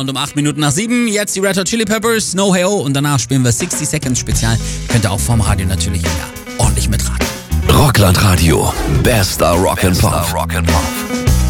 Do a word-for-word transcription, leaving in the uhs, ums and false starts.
und um acht Minuten nach sieben jetzt die Red Hot Chili Peppers, No Hey Oh und danach spielen wir sixty Seconds Spezial. Könnt ihr auch vom Radio natürlich wieder ordentlich mitraten. Rockland Radio, bester Rock and Pop.